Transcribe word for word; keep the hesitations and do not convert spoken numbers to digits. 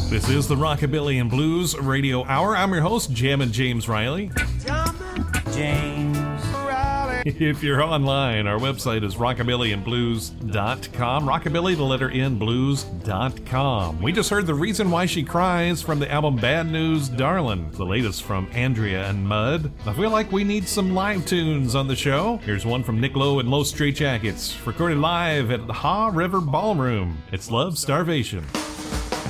This is the Rockabilly and Blues Radio Hour. I'm your host, Jammin' James Riley. James Riley. If you're online, our website is rockabilly and blues dot com. Rockabilly, the letter N, blues dot com. We just heard The Reason Why She Cries from the album Bad News Darlin', the latest from Andrea and Mud. I feel like we need some live tunes on the show. Here's one from Nick Lowe and Low Straight Jackets, recorded live at the Ha River Ballroom. It's Love Starvation.